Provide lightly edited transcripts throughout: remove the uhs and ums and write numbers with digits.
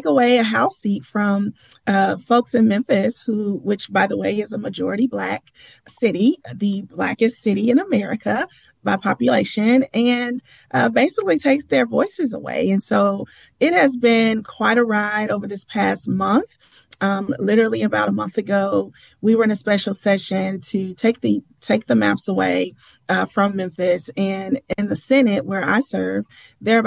away a House seat from folks in Memphis, which, by the way, is a majority Black city, the Blackest city in America by population, and basically takes their voices away. And so it has been quite a ride over this past month. Literally about a month ago, we were in a special session to take the maps away from Memphis. And in the Senate, where I serve, there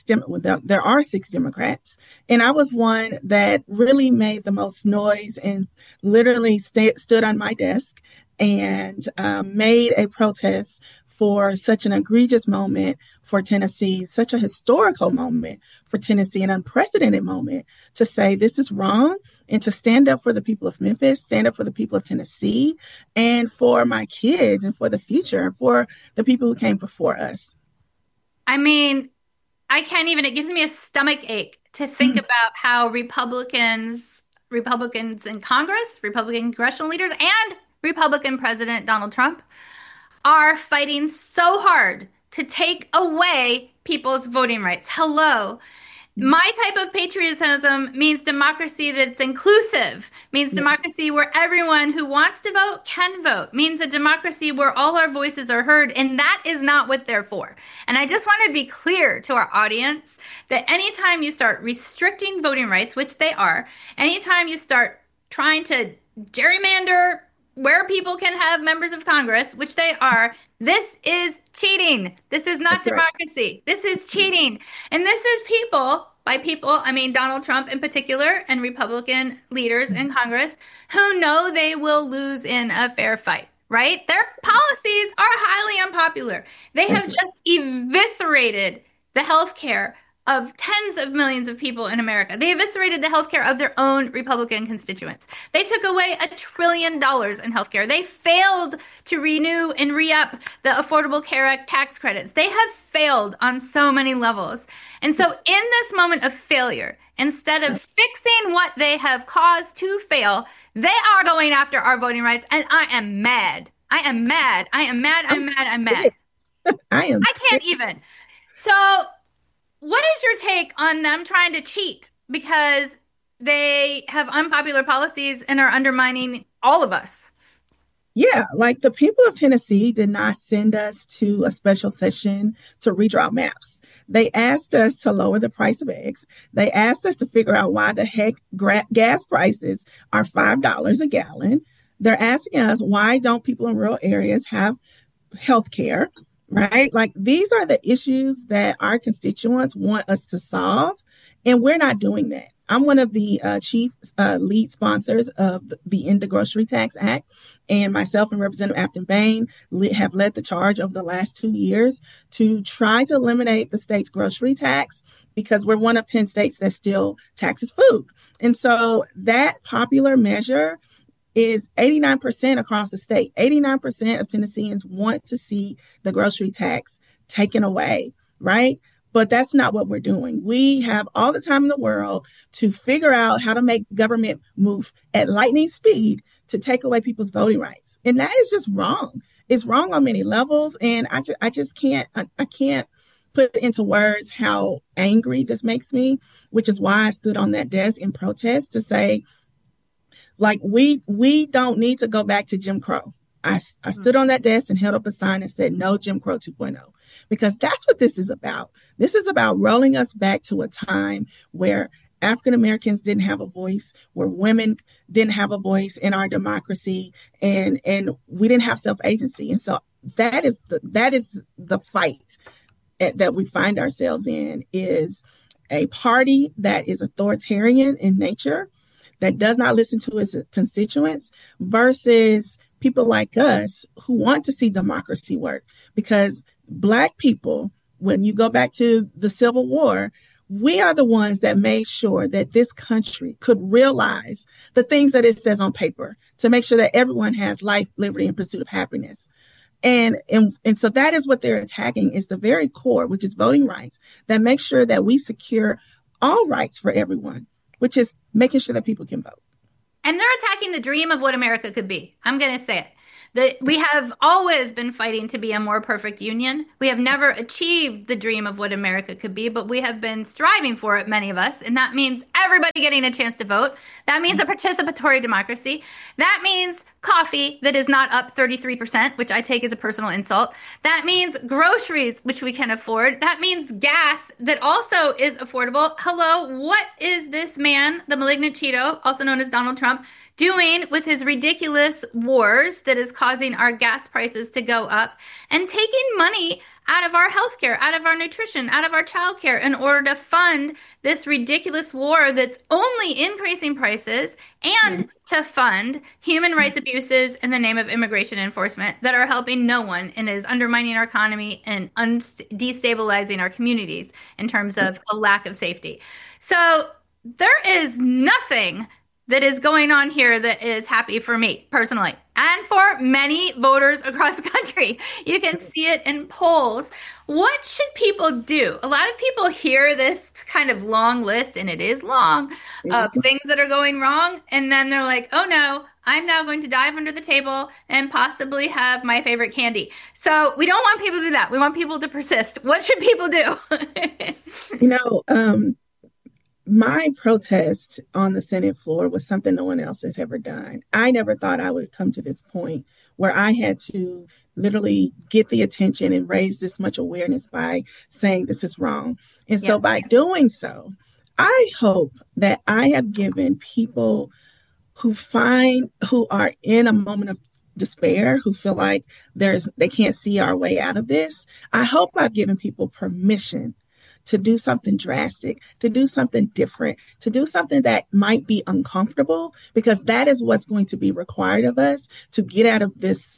are 6 Democrats, and I was one that really made the most noise and literally stood on my desk and made a protest for such an egregious moment for Tennessee, such a historical moment for Tennessee, an unprecedented moment to say this is wrong, and to stand up for the people of Memphis, stand up for the people of Tennessee, and for my kids, and for the future, and for the people who came before us. I mean, I can't even, it gives me a stomach ache to think about how Republicans in Congress, Republican congressional leaders, and Republican President Donald Trump are fighting so hard to take away people's voting rights. Hello. My type of patriotism means democracy that's inclusive, means democracy where everyone who wants to vote can vote, means a democracy where all our voices are heard, and that is not what they're for. And I just want to be clear to our audience that anytime you start restricting voting rights, which they are, anytime you start trying to gerrymander where people can have members of Congress, which they are, this is cheating. This is not democracy. This is cheating. And this is by people, I mean Donald Trump in particular, and Republican leaders in Congress who know they will lose in a fair fight, right? Their policies are highly unpopular. They have just eviscerated the health care of tens of millions of people in America. They eviscerated the healthcare of their own Republican constituents. They took away $1 trillion in healthcare. They failed to renew and re-up the Affordable Care Act tax credits. They have failed on so many levels. And so in this moment of failure, instead of fixing what they have caused to fail, they are going after our voting rights. And I am mad. I am mad. I am mad. I'm mad. I'm mad. I can't even. So what is your take on them trying to cheat because they have unpopular policies and are undermining all of us? Yeah, like the people of Tennessee did not send us to a special session to redraw maps. They asked us to lower the price of eggs. They asked us to figure out why the heck gas prices are $5 a gallon. They're asking us, why don't people in rural areas have health care? Right? Like these are the issues that our constituents want us to solve, and we're not doing that. I'm one of the chief lead sponsors of the End the Grocery Tax Act, and myself and Representative Afton Bain have led the charge over the last 2 years to try to eliminate the state's grocery tax, because we're one of 10 states that still taxes food. And so that popular measure is 89% across the state. 89% of Tennesseans want to see the grocery tax taken away, right? But that's not what we're doing. We have all the time in the world to figure out how to make government move at lightning speed to take away people's voting rights. And that is just wrong. It's wrong on many levels. And I just can't put into words how angry this makes me, which is why I stood on that desk in protest to say, like, we don't need to go back to Jim Crow. I stood on that desk and held up a sign and said, no Jim Crow 2.0, because that's what this is about. This is about rolling us back to a time where African Americans didn't have a voice, where women didn't have a voice in our democracy, and we didn't have self-agency. And so that is the fight that we find ourselves in, is a party that is authoritarian in nature, that does not listen to its constituents, versus people like us who want to see democracy work. Because Black people, when you go back to the Civil War, we are the ones that made sure that this country could realize the things that it says on paper to make sure that everyone has life, liberty, and pursuit of happiness. And so that is what they're attacking, is the very core, which is voting rights, that makes sure that we secure all rights for everyone, which is making sure that people can vote. And they're attacking the dream of what America could be. I'm going to say it. That we have always been fighting to be a more perfect union. We have never achieved the dream of what America could be, but we have been striving for it, many of us. And that means everybody getting a chance to vote. That means a participatory democracy. That means coffee that is not up 33%, which I take as a personal insult. That means groceries, which we can afford. That means gas that also is affordable. Hello, what is this man, the malignant Cheeto, also known as Donald Trump, doing with his ridiculous wars that is causing our gas prices to go up and taking money out of our healthcare, out of our nutrition, out of our childcare in order to fund this ridiculous war that's only increasing prices and to fund human rights abuses in the name of immigration enforcement that are helping no one and is undermining our economy and destabilizing our communities in terms of a lack of safety. So there is nothing that is going on here that is happy for me personally and for many voters across the country. You can see it in polls. What should people do? A lot of people hear this kind of long list, and it is long, of things that are going wrong. And then they're like, oh no, I'm now going to dive under the table and possibly have my favorite candy. So we don't want people to do that. We want people to persist. What should people do? You know, my protest on the Senate floor was something no one else has ever done. I never thought I would come to this point where I had to literally get the attention and raise this much awareness by saying this is wrong. And so by doing so, I hope that I have given people who are in a moment of despair, who feel like they can't see our way out of this. I hope I've given people permission to do something drastic, to do something different, to do something that might be uncomfortable, because that is what's going to be required of us to get out of this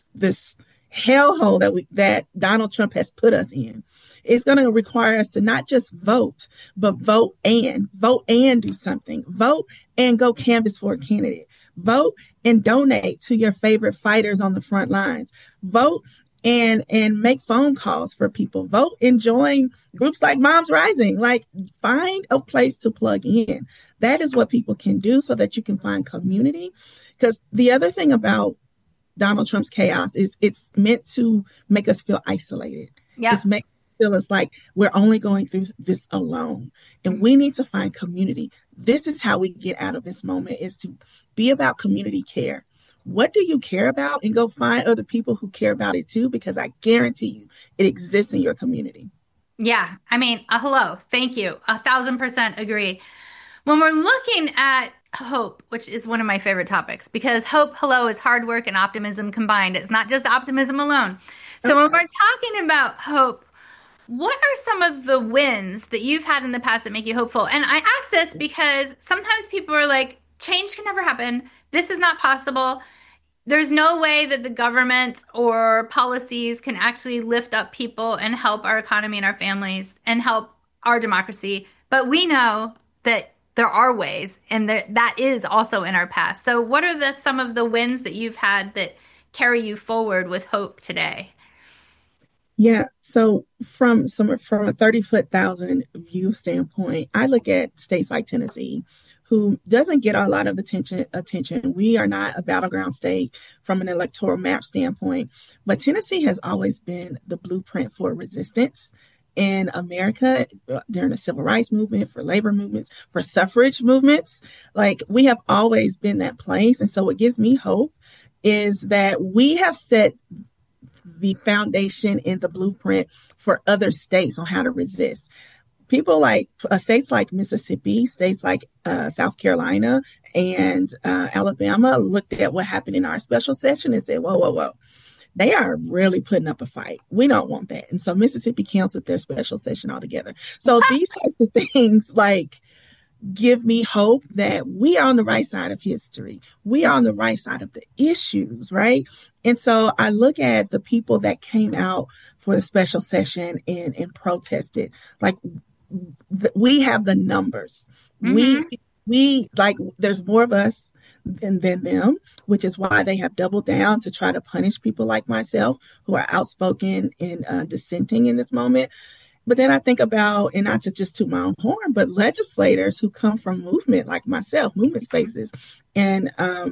hellhole that Donald Trump has put us in. It's going to require us to not just vote, but vote and do something. Vote and go canvass for a candidate. Vote and donate to your favorite fighters on the front lines. Vote and make phone calls for people. Vote and join groups like Moms Rising. Like, find a place to plug in. That is what people can do so that you can find community. Because the other thing about Donald Trump's chaos is it's meant to make us feel isolated. Yeah. It's meant to feel us like we're only going through this alone. And we need to find community. This is how we get out of this moment, is to be about community care. What do you care about? And go find other people who care about it too, because I guarantee you it exists in your community. Yeah. I mean, hello. Thank you. 1,000% agree. When we're looking at hope, which is one of my favorite topics, because hope, hello, is hard work and optimism combined. It's not just optimism alone. So when we're talking about hope, what are some of the wins that you've had in the past that make you hopeful? And I ask this because sometimes people are like, change can never happen. This is not possible. There's no way that the government or policies can actually lift up people and help our economy and our families and help our democracy. But we know that there are ways, and that is also in our past. So what are some of the wins that you've had that carry you forward with hope today? Yeah. So from a 30,000 view standpoint, I look at states like Tennessee, who doesn't get a lot of attention. We are not a battleground state from an electoral map standpoint, but Tennessee has always been the blueprint for resistance in America during the civil rights movement, for labor movements, for suffrage movements. Like, we have always been that place. And so what gives me hope is that we have set the foundation and the blueprint for other states on how to resist. People like states like Mississippi, states like South Carolina and Alabama looked at what happened in our special session and said, whoa. They are really putting up a fight. We don't want that. And so Mississippi canceled their special session altogether. So these types of things like give me hope that we are on the right side of history. We are on the right side of the issues, right? And so I look at the people that came out for the special session and protested. Like, we have the numbers. Mm-hmm. We like, there's more of us than them, which is why they have doubled down to try to punish people like myself who are outspoken and dissenting in this moment. But then I think about, and not to just toot my own horn, but legislators who come from movement like myself, movement spaces, and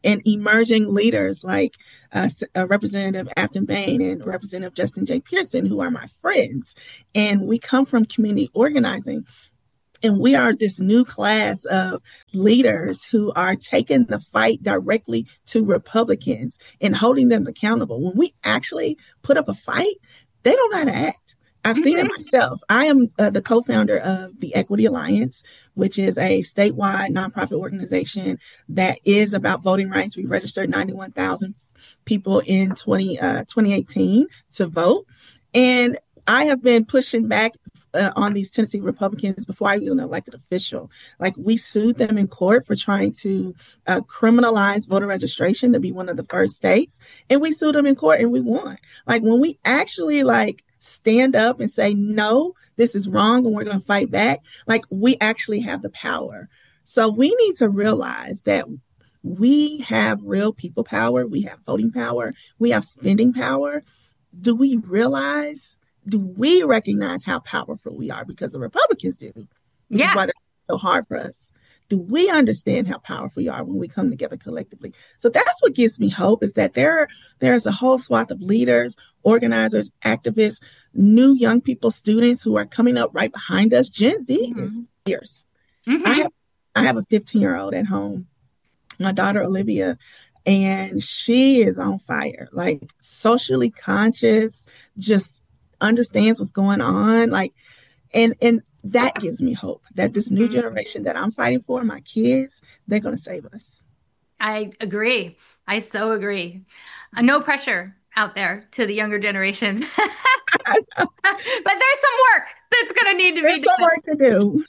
and emerging leaders like Representative Afton Bain and Representative Justin J. Pearson, who are my friends. And we come from community organizing. And we are this new class of leaders who are taking the fight directly to Republicans and holding them accountable. When we actually put up a fight, they don't know how to act. I've seen it myself. I am the co-founder of the Equity Alliance, which is a statewide nonprofit organization that is about voting rights. We registered 91,000 people in 2018 to vote. And I have been pushing back on these Tennessee Republicans before I was an elected official. Like, we sued them in court for trying to criminalize voter registration to be one of the first states. And we sued them in court and we won. Like, when we actually stand up and say, no, this is wrong and we're going to fight back, like, we actually have the power. So we need to realize that we have real people power. We have voting power. We have spending power. Do we recognize how powerful we are? Because the Republicans do. Which is why it's so hard for us. Do we understand how powerful we are when we come together collectively? So that's what gives me hope, is that there's a whole swath of leaders, organizers, activists, new young people, students who are coming up right behind us. Gen Z is fierce. I have a 15-year-old at home, my daughter Olivia, and she is on fire, like socially conscious, just understands what's going on. And that gives me hope that this new generation that I'm fighting for, my kids, they're going to save us. I agree. I so agree. No pressure out there to the younger generations. But there's some work that's going to need to be done. There's some work to do.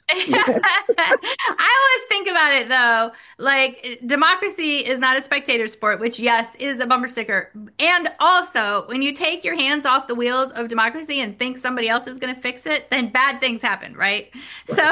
I always think about it, though, like, democracy is not a spectator sport, which, yes, is a bumper sticker. And also, when you take your hands off the wheels of democracy and think somebody else is going to fix it, then bad things happen, right? So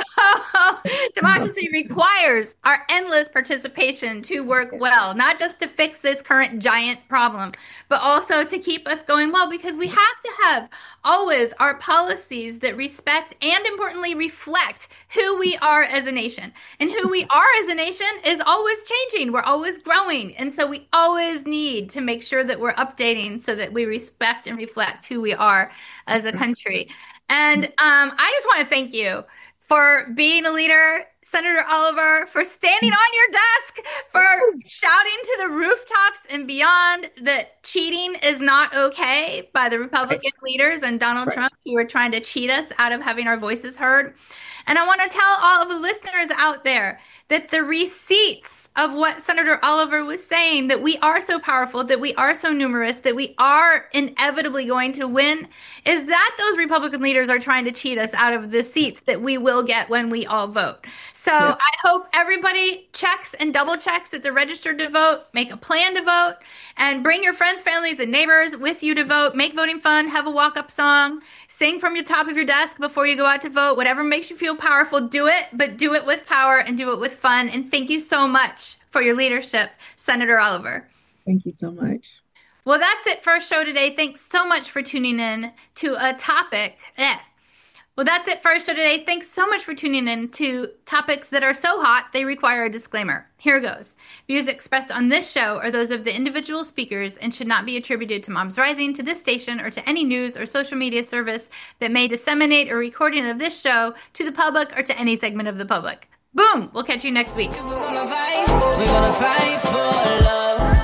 democracy requires our endless participation to work well, not just to fix this current giant problem, but also to keep us going well, because we have to have always our policies that respect and, importantly, reflect who we are as a nation. And who we are as a nation is always changing. We're always growing. And so we always need to make sure that we're updating so that we respect and reflect who we are as a country. And I just want to thank you for being a leader, Senator Oliver, for standing on your desk, for shouting to the rooftops and beyond that cheating is not okay by the Republican leaders and Donald Trump, who are trying to cheat us out of having our voices heard. And I want to tell all of the listeners out there that the receipts of what Senator Oliver was saying, that we are so powerful, that we are so numerous, that we are inevitably going to win, is that those Republican leaders are trying to cheat us out of the seats that we will get when we all vote. So I hope everybody checks and double checks that they're registered to vote, make a plan to vote, and bring your friends, families, and neighbors with you to vote. Make voting fun, have a walk-up song, sing from the top of your desk before you go out to vote. Whatever makes you feel powerful, do it, but do it with power and do it with fun. And thank you so much for your leadership, Senator Oliver. Thank you so much. Well, that's it for our show today. Thanks so much for tuning in to a topic. Well, that's it for our show today. Thanks so much for tuning in to topics that are so hot, they require a disclaimer. Here goes. Views expressed on this show are those of the individual speakers and should not be attributed to Moms Rising, to this station, or to any news or social media service that may disseminate a recording of this show to the public or to any segment of the public. Boom! We'll catch you next week. We're gonna fight for love.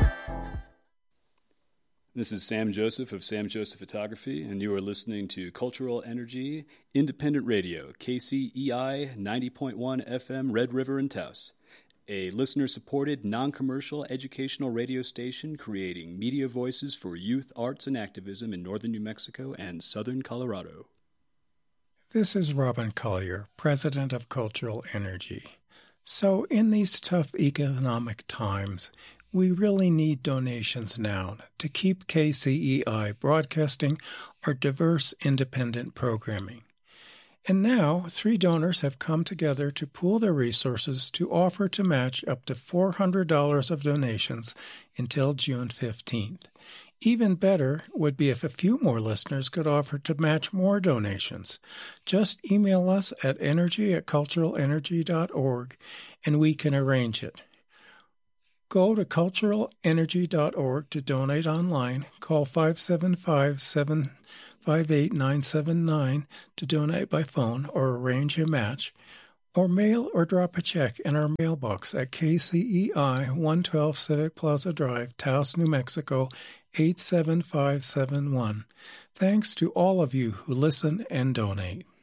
This is Sam Joseph of Sam Joseph Photography, and you are listening to Cultural Energy Independent Radio, KCEI 90.1 FM, Red River and Taos, a listener-supported, non-commercial educational radio station creating media voices for youth, arts, and activism in northern New Mexico and southern Colorado. This is Robin Collier, president of Cultural Energy. So in these tough economic times, we really need donations now to keep KCEI broadcasting our diverse independent programming. And now, 3 donors have come together to pool their resources to offer to match up to $400 of donations until June 15th. Even better would be if a few more listeners could offer to match more donations. Just email us at energy@culturalenergy.org and we can arrange it. Go to culturalenergy.org to donate online. Call 575-758-979 to donate by phone or arrange a match, or mail or drop a check in our mailbox at KCEI 112 Civic Plaza Drive, Taos, New Mexico 87571. Thanks to all of you who listen and donate.